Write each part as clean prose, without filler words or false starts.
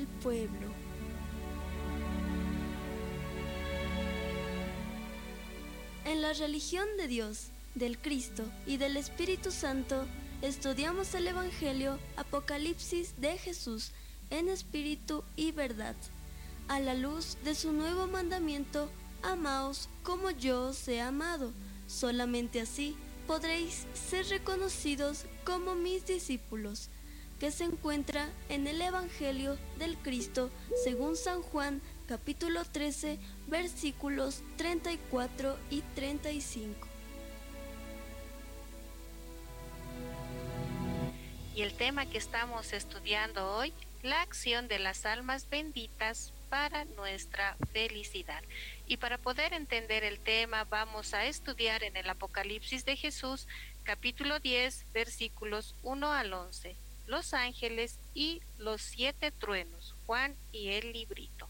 del pueblo. En la religión de Dios, del Cristo y del Espíritu Santo, estudiamos el Evangelio Apocalipsis de Jesús en espíritu y verdad, a la luz de su nuevo mandamiento: amaos como yo os he amado. Solamente así podréis ser reconocidos como mis discípulos, que se encuentra en el Evangelio del Cristo según San Juan, capítulo 13, versículos 34 y 35. Y el tema que estamos estudiando hoy, la acción de las almas benditas para nuestra felicidad. Y para poder entender el tema, vamos a estudiar en el Apocalipsis de Jesús, capítulo 10, versículos 1 al 11, los ángeles y los 7 truenos, Juan y el librito.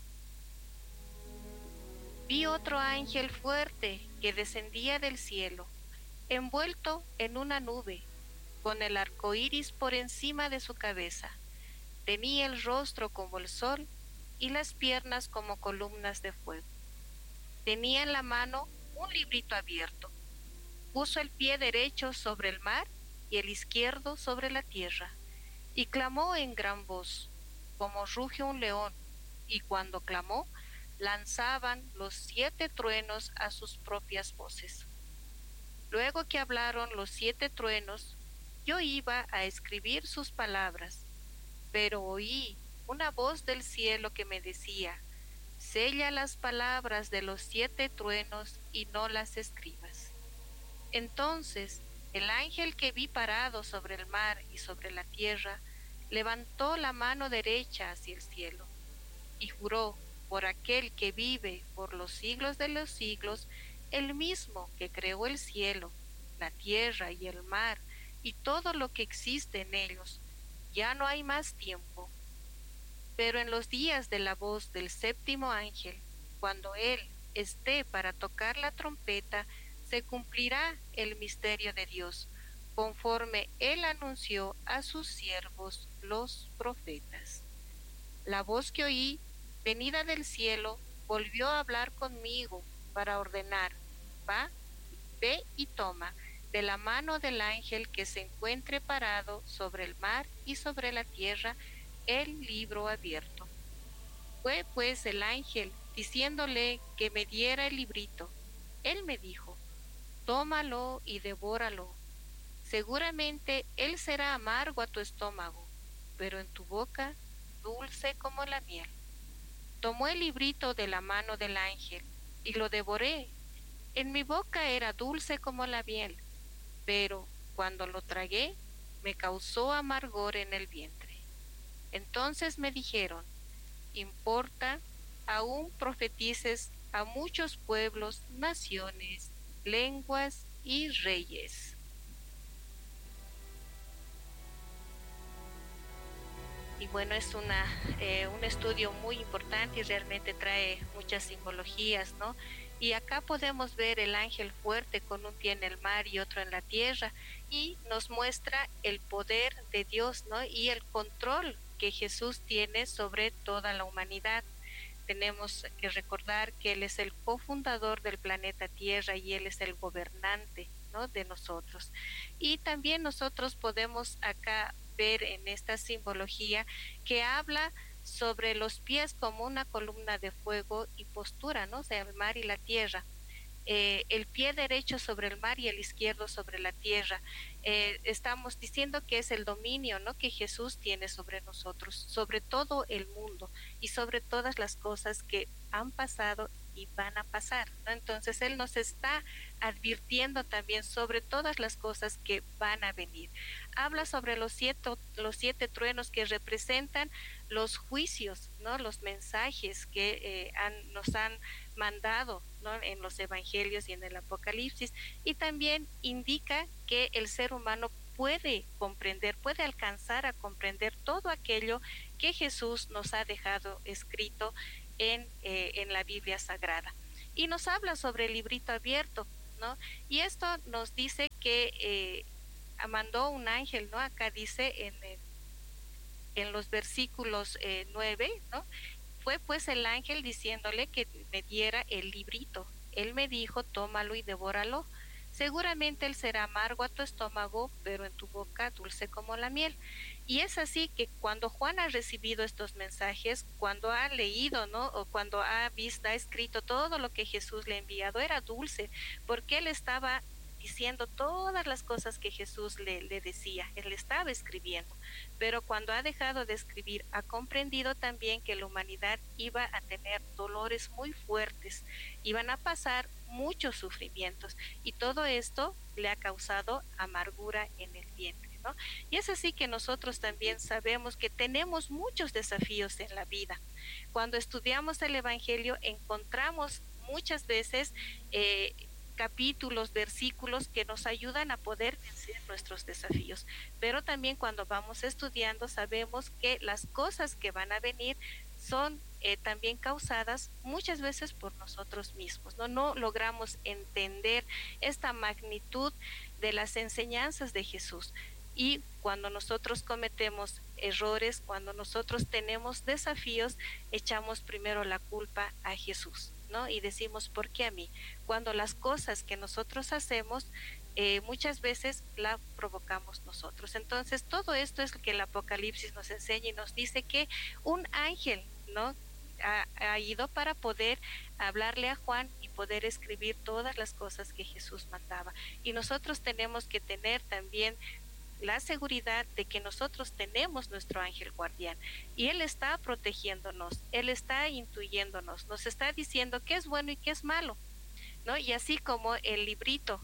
Vi otro ángel fuerte que descendía del cielo, envuelto en una nube, con el arco iris por encima de su cabeza. Tenía el rostro como el sol y las piernas como columnas de fuego. Tenía en la mano un librito abierto. Puso el pie derecho sobre el mar y el izquierdo sobre la tierra, y clamó en gran voz, como ruge un león, y cuando clamó, lanzaban los 7 truenos a sus propias voces. Luego que hablaron los 7 truenos, yo iba a escribir sus palabras, pero oí una voz del cielo que me decía: sella las palabras de los 7 truenos y no las escribas. Entonces el ángel que vi parado sobre el mar y sobre la tierra levantó la mano derecha hacia el cielo y juró por aquel que vive por los siglos de los siglos, el mismo que creó el cielo, la tierra y el mar y todo lo que existe en ellos: ya no hay más tiempo. Pero en los días de la voz del 7º ángel, cuando él esté para tocar la trompeta, se cumplirá el misterio de Dios, conforme él anunció a sus siervos los profetas. La voz que oí, venida del cielo, volvió a hablar conmigo para ordenar: ve y toma de la mano del ángel que se encuentre parado sobre el mar y sobre la tierra el libro abierto. Fue pues el ángel diciéndole que me diera el librito. Él me dijo: tómalo y devóralo. Seguramente él será amargo a tu estómago, pero en tu boca dulce como la miel. Tomó el librito de la mano del ángel y lo devoré. En mi boca era dulce como la miel, pero cuando lo tragué me causó amargor en el vientre. Entonces me dijeron: importa, aún profetices a muchos pueblos, naciones, lenguas y reyes. Y bueno, es un estudio muy importante y realmente trae muchas simbologías, ¿no? Y acá podemos ver el ángel fuerte con un pie en el mar y otro en la tierra, y nos muestra el poder de Dios, ¿no? Y el control que Jesús tiene sobre toda la humanidad. Tenemos que recordar que Él es el cofundador del planeta Tierra y Él es el gobernante, ¿no?, de nosotros. Y también nosotros podemos acá ver en esta simbología que habla sobre los pies como una columna de fuego y postura, ¿no? O sea, el mar y la tierra. El pie derecho sobre el mar y el izquierdo sobre la tierra. Estamos diciendo que es el dominio, ¿no?, que Jesús tiene sobre nosotros, sobre todo el mundo y sobre todas las cosas que han pasado y van a pasar, ¿no? Entonces Él nos está advirtiendo también sobre todas las cosas que van a venir. Habla sobre los siete truenos que representan los juicios, ¿no?, los mensajes que nos han mandado, ¿no?, en los evangelios y en el Apocalipsis, y también indica que el ser humano puede comprender, puede alcanzar a comprender todo aquello que Jesús nos ha dejado escrito en la Biblia Sagrada. Y nos habla sobre el librito abierto, ¿no? Y esto nos dice que mandó un ángel, ¿no? Acá dice en los versículos 9, ¿no? Fue pues el ángel diciéndole que me diera el librito. Él me dijo, tómalo y devóralo. Seguramente él será amargo a tu estómago, pero en tu boca dulce como la miel. Y es así que cuando Juan ha recibido estos mensajes, cuando ha leído, ¿no? O cuando ha visto, ha escrito todo lo que Jesús le ha enviado, era dulce, porque él estaba diciendo todas las cosas que Jesús le decía, él estaba escribiendo, pero cuando ha dejado de escribir, ha comprendido también que la humanidad iba a tener dolores muy fuertes, iban a pasar muchos sufrimientos, y todo esto le ha causado amargura en el vientre, ¿no? Y es así que nosotros también sabemos que tenemos muchos desafíos en la vida. Cuando estudiamos el Evangelio encontramos muchas veces capítulos, versículos que nos ayudan a poder vencer nuestros desafíos. Pero también cuando vamos estudiando sabemos que las cosas que van a venir son también causadas muchas veces por nosotros mismos, ¿no? No logramos entender esta magnitud de las enseñanzas de Jesús. Y cuando nosotros cometemos errores, cuando nosotros tenemos desafíos, echamos primero la culpa a Jesús, ¿no? Y decimos, ¿por qué a mí? Cuando las cosas que nosotros hacemos muchas veces la provocamos nosotros. Entonces, todo esto es lo que el Apocalipsis nos enseña y nos dice que un ángel, ¿no? Ha ido para poder hablarle a Juan y poder escribir todas las cosas que Jesús mandaba. Y nosotros tenemos que tener también la seguridad de que nosotros tenemos nuestro ángel guardián y él está protegiéndonos, él está intuyéndonos, nos está diciendo qué es bueno y qué es malo, ¿no? Y así como el librito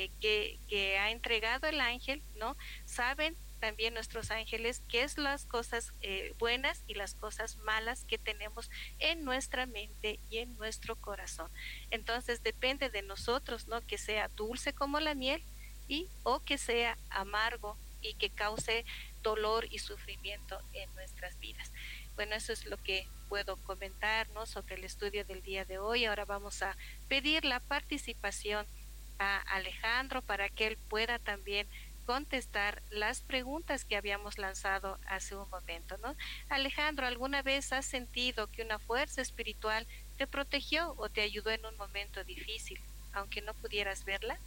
que ha entregado el ángel, ¿no? Saben también nuestros ángeles qué es las cosas buenas y las cosas malas que tenemos en nuestra mente y en nuestro corazón. Entonces depende de nosotros, ¿no? Que sea dulce como la miel y o que sea amargo y que cause dolor y sufrimiento en nuestras vidas. Bueno, eso es lo que puedo comentar, ¿no? Sobre el estudio del día de hoy. Ahora vamos a pedir la participación a Alejandro para que él pueda también contestar las preguntas que habíamos lanzado hace un momento, ¿no? Alejandro, ¿alguna vez has sentido que una fuerza espiritual te protegió o te ayudó en un momento difícil, aunque no pudieras verla?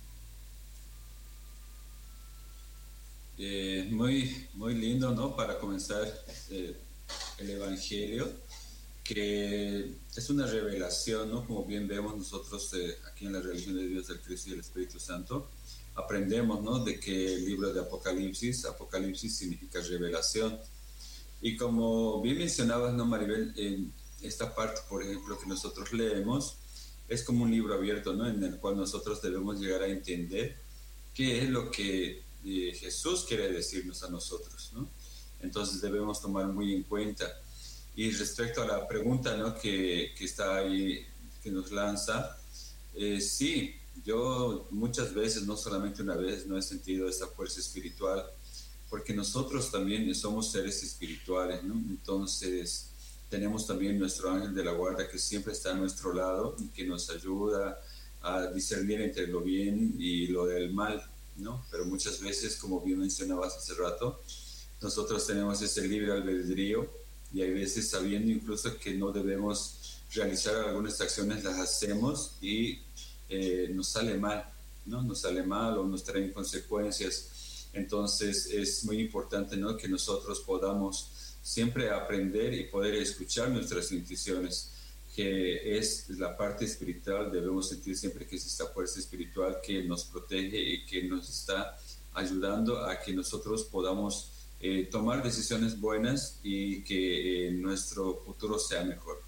Muy lindo, ¿no? Para comenzar eh, el Evangelio, que es una revelación, ¿no? Como bien vemos nosotros aquí en la religión de Dios, del Cristo y del Espíritu Santo, aprendemos, ¿no? De que el libro de Apocalipsis significa revelación. Y como bien mencionabas, ¿no, Maribel? En esta parte, por ejemplo, que nosotros leemos, es como un libro abierto, ¿no? En el cual nosotros debemos llegar a entender qué es lo que Jesús quiere decirnos a nosotros, ¿no? Entonces debemos tomar muy en cuenta. Y respecto a la pregunta, ¿no? que está ahí, que nos lanza, sí, yo muchas veces, no solamente una vez, no he sentido esa fuerza espiritual, porque nosotros también somos seres espirituales, ¿no? Entonces tenemos también nuestro ángel de la guarda que siempre está a nuestro lado y que nos ayuda a discernir entre lo bien y lo del mal, ¿no? Pero muchas veces, como bien mencionabas hace rato, nosotros tenemos ese libre albedrío y hay veces sabiendo incluso que no debemos realizar algunas acciones, las hacemos y nos sale mal, ¿no? Nos sale mal o nos traen consecuencias. Entonces es muy importante, ¿no? Que nosotros podamos siempre aprender y poder escuchar nuestras intuiciones, que es la parte espiritual. Debemos sentir siempre que es esta fuerza espiritual que nos protege y que nos está ayudando a que nosotros podamos tomar decisiones buenas y que nuestro futuro sea mejor.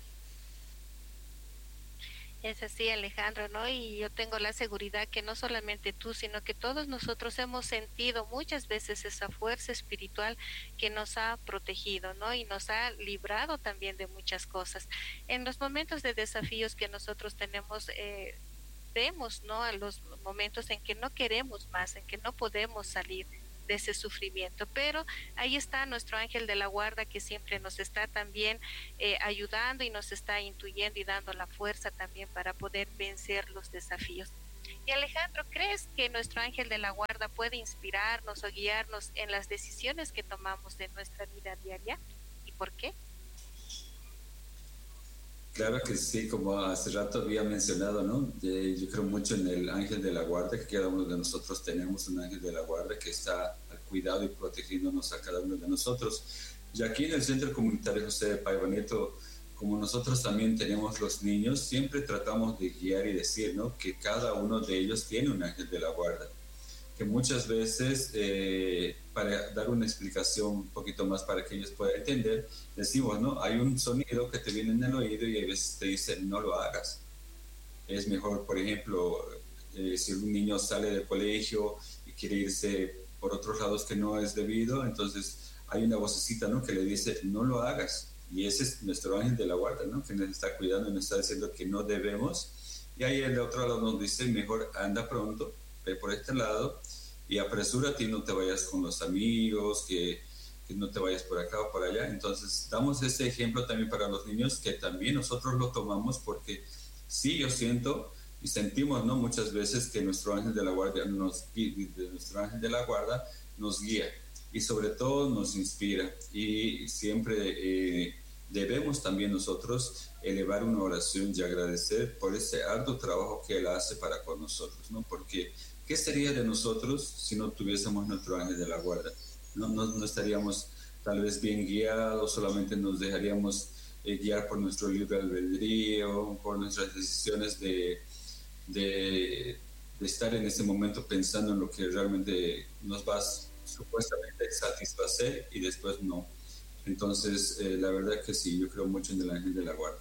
Es así, Alejandro, ¿no? Y yo tengo la seguridad que no solamente tú, sino que todos nosotros hemos sentido muchas veces esa fuerza espiritual que nos ha protegido, ¿no? Y nos ha librado también de muchas cosas. En los momentos de desafíos que nosotros tenemos, vemos, ¿no? A los momentos en que no queremos más, en que no podemos salir de ese sufrimiento, pero ahí está nuestro ángel de la guarda que siempre nos está también ayudando y nos está intuyendo y dando la fuerza también para poder vencer los desafíos. Y Alejandro, ¿crees que nuestro ángel de la guarda puede inspirarnos o guiarnos en las decisiones que tomamos de nuestra vida diaria? ¿Y por qué? Claro que sí, como hace rato había mencionado, ¿no? Yo creo mucho en el ángel de la guarda, que cada uno de nosotros tenemos un ángel de la guarda que está al cuidado y protegiéndonos a cada uno de nosotros. Y aquí en el Centro Comunitario José de Paivanito, como nosotros también tenemos los niños, siempre tratamos de guiar y decir, ¿no? Que cada uno de ellos tiene un ángel de la guarda. Que muchas veces, para dar una explicación un poquito más para que ellos puedan entender, decimos, ¿no? Hay un sonido que te viene en el oído y a veces te dicen, no lo hagas. Es mejor, por ejemplo, si un niño sale del colegio y quiere irse por otros lados que no es debido, entonces hay una vocecita, ¿no? Que le dice, no lo hagas. Y ese es nuestro ángel de la guarda, ¿no? Que nos está cuidando y nos está diciendo que no debemos. Y ahí el otro lado nos dice, mejor anda pronto, ve por este lado y apresúrate y no te vayas con los amigos, que no te vayas por acá o por allá. Entonces damos este ejemplo también para los niños, que también nosotros lo tomamos, porque sí, yo siento y sentimos, ¿no? Muchas veces que nuestro ángel de la guarda nos guía y sobre todo nos inspira, y siempre debemos también nosotros elevar una oración y agradecer por ese arduo trabajo que Él hace para con nosotros, ¿no? Porque ¿qué sería de nosotros si no tuviésemos nuestro ángel de la guarda? No estaríamos tal vez bien guiados, solamente nos dejaríamos guiar por nuestro libre albedrío, por nuestras decisiones de estar en ese momento pensando en lo que realmente nos va supuestamente satisfacer y después no. Entonces, la verdad que sí, yo creo mucho en el ángel de la guarda.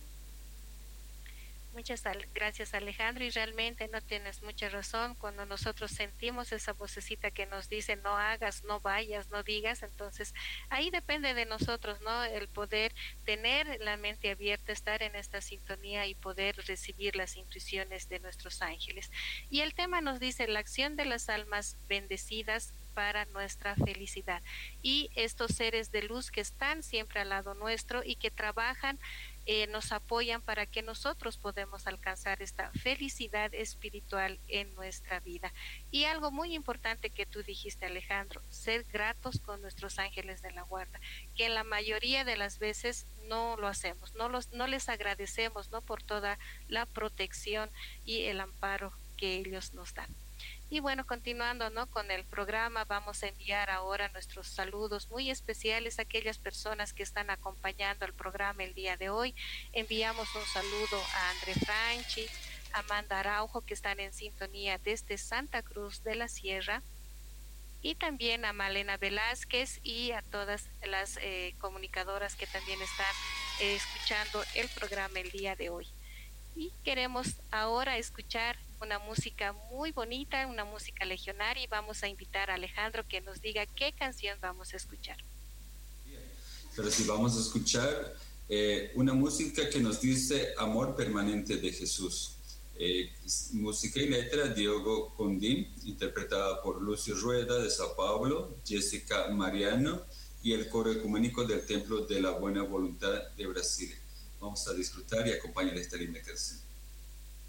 Muchas gracias, Alejandro, y realmente no tienes mucha razón. Cuando nosotros sentimos esa vocecita que nos dice no hagas, no vayas, no digas, entonces ahí depende de nosotros, ¿no? El poder tener la mente abierta, estar en esta sintonía y poder recibir las intuiciones de nuestros ángeles. Y el tema nos dice la acción de las almas bendecidas para nuestra felicidad, y estos seres de luz que están siempre al lado nuestro y que trabajan, nos apoyan para que nosotros podamos alcanzar esta felicidad espiritual en nuestra vida. Y algo muy importante que tú dijiste, Alejandro, ser gratos con nuestros ángeles de la guarda, que en la mayoría de las veces no lo hacemos, no les agradecemos, ¿no? Por toda la protección y el amparo que ellos nos dan. Y bueno, continuando, ¿no? Con el programa, vamos a enviar ahora nuestros saludos muy especiales a aquellas personas que están acompañando al programa el día de hoy. Enviamos un saludo a André Franchi, a Amanda Araujo, que están en sintonía desde Santa Cruz de la Sierra, y también a Malena Velázquez y a todas las comunicadoras que también están escuchando el programa el día de hoy. Y queremos ahora escuchar una música muy bonita, una música legionaria, y vamos a invitar a Alejandro que nos diga qué canción vamos a escuchar. Pero sí, vamos a escuchar una música que nos dice Amor Permanente de Jesús. Música y letra Diogo Condim, interpretada por Lucio Rueda de Sao Paulo, Jessica Mariano y el coro ecuménico del Templo de la Buena Voluntad de Brasil. Vamos a disfrutar y acompañar esta linda canción.